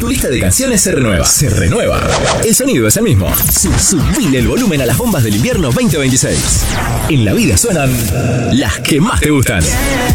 Tu lista de canciones se renueva. Se renueva. El sonido es el mismo. Subile el volumen a las bombas del invierno 2026. En la vida suenan las que más te gustan.